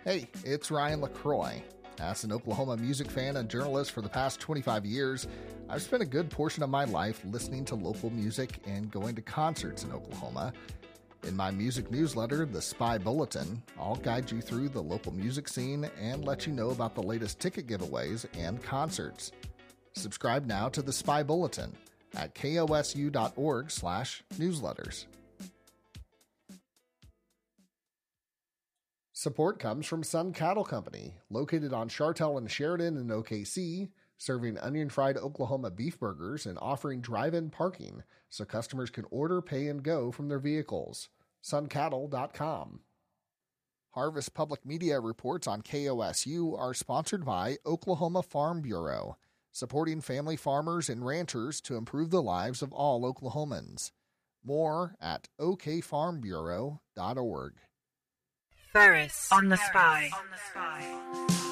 Hey, it's Ryan LaCroix. As an Oklahoma music fan and journalist for the past 25 years, I've spent a good portion of my life listening to local music and going to concerts in Oklahoma. In my music newsletter, The Spy Bulletin, I'll guide you through the local music scene and let you know about the latest ticket giveaways and concerts. Subscribe now to The Spy Bulletin at kosu.org/newsletters. Support comes from Sun Cattle Company, located on Chartel and Sheridan in OKC, serving onion-fried Oklahoma beef burgers and offering drive-in parking so customers can order, pay, and go from their vehicles. suncattle.com. Harvest Public Media reports on KOSU are sponsored by Oklahoma Farm Bureau, supporting family farmers and ranchers to improve the lives of all Oklahomans. More at okfarmbureau.org. Ferris on the Spy.